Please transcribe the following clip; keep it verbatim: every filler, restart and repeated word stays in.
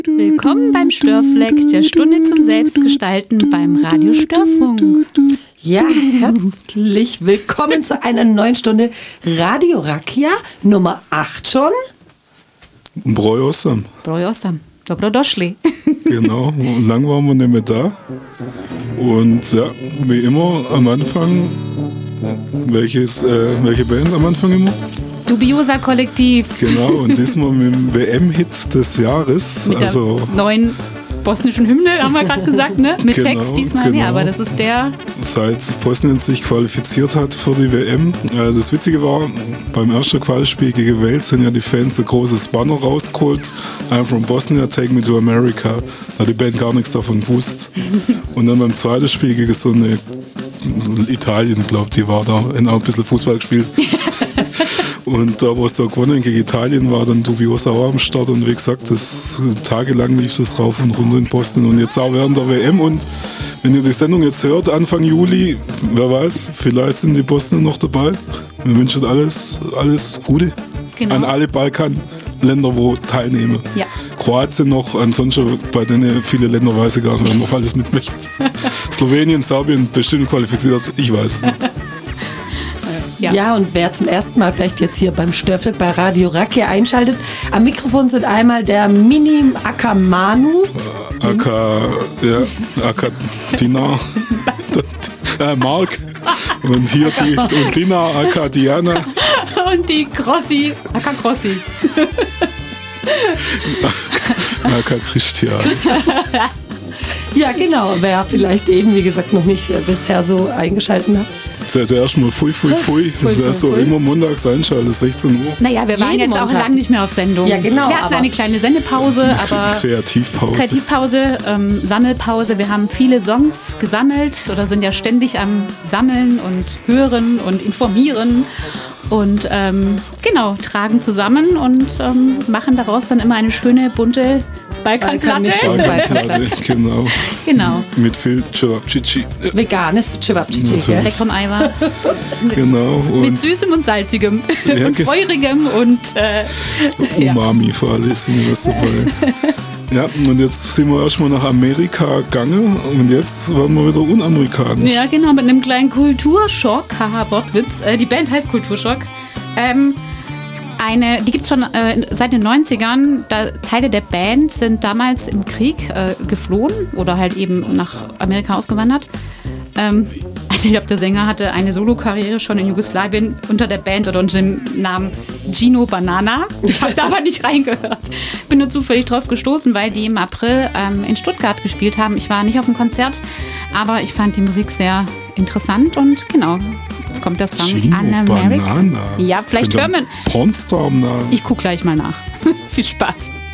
Willkommen beim Störfleck, der Stunde zum Selbstgestalten beim Radio Störfunk. Ja, herzlich willkommen zu einer neuen Stunde Radio Rakia, Nummer acht schon. Broj osam. Broj osam. Dobrodošli. Genau, lang waren wir nicht mehr da. Und ja, wie immer am Anfang, welches, äh, welche Band am Anfang immer? Dubiosa Kollektiv. Genau, und diesmal mit dem W M-Hit des Jahres. Mit also der neuen bosnischen Hymne, haben wir gerade gesagt, ne? Mit genau, Text diesmal, genau. ja, aber das ist der... Seit Bosnien sich qualifiziert hat für die W M. Äh, das Witzige war, beim ersten Qualispiel gegen Wales sind ja die Fans ein großes Banner rausgeholt. I'm from Bosnia, take me to America. Da hat die Band gar nichts davon gewusst. Und dann beim zweiten Spiel gegen so eine Italien, glaubt die war da, auch ein bisschen Fußball gespielt. Und da, wo es da gewonnen gegen Italien war, dann Dubiosa auch am Start. Und wie gesagt, das, tagelang lief das rauf und runter in Bosnien. Und jetzt auch während der W M. Und wenn ihr die Sendung jetzt hört, Anfang Juli, wer weiß, vielleicht sind die Bosnier noch dabei. Wir wünschen alles, alles Gute Genau. an alle Balkanländer, wo teilnehmen. Ja. Kroatien noch, ansonsten bei denen viele Länder weiß ich gar nicht, wer noch alles mitmacht. Slowenien, Serbien bestimmt qualifiziert, ich weiß es nicht. Ja. Ja, und wer zum ersten Mal vielleicht jetzt hier beim Störfleck bei Radio Rakia einschaltet, am Mikrofon sind einmal der Mini Akamanu. Aka, ja, Aka Dina, äh, Mark und hier die und Dina, Aka Diana. Und die Grossi, Aka Grossi. Aka Christian. Ja, genau, wer vielleicht eben, wie gesagt, noch nicht äh, bisher so eingeschaltet hat. Seid ihr erstmal Fui, Fui, Fui. Das ist ja so immer montags einschalten, sechzehn Uhr. Naja, wir waren Jeden jetzt auch Montag. lange nicht mehr auf Sendung. Ja, genau, Wir hatten aber- eine kleine Sendepause, aber... Kreativpause. Kreativpause, ähm, Sammelpause. Wir haben viele Songs gesammelt oder sind ja ständig am Sammeln und Hören und Informieren und ähm, genau, tragen zusammen und ähm, machen daraus dann immer eine schöne, bunte Balkanplatte. Balkan- Balkanplatte, genau. Genau, Mit viel Cevapcici. Veganes Cevapcici, Natürlich. gell? direkt vom Eimer. Genau. Mit Und Süßem und Salzigem Ja, und ge- Feurigem und äh, ja. Umami für alle ist immer was dabei. Ja, und jetzt sind wir erstmal nach Amerika gegangen und jetzt werden wir wieder unamerikanisch. Ja, genau, mit einem kleinen Kulturschock. Haha, Wortwitz. Äh, die Band heißt Kulturschock. Ähm, eine, die gibt es schon äh, seit den neunzigern. Da, Teile der Band sind damals im Krieg äh, geflohen oder halt eben nach Amerika ausgewandert. Ähm, ich glaube, der Sänger hatte eine Solokarriere schon in Jugoslawien unter der Band oder unter dem Namen Gino Banana. Ich habe da aber nicht reingehört. Bin nur zufällig drauf gestoßen, weil die im April ähm, in Stuttgart gespielt haben. Ich war nicht auf dem Konzert, aber ich fand die Musik sehr interessant und genau, jetzt kommt der Song Gino An America. Banana. Ja, vielleicht Mit hören einem wir. Pornstar am Namen. Ich gucke gleich mal nach. Viel Spaß.